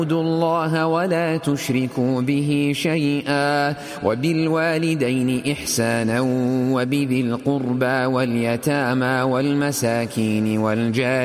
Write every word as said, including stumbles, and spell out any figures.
اعبدوا الله ولا تشركوا به شيئا وبالوالدين إحسانا وبذي القربى واليتامى والمساكين والجار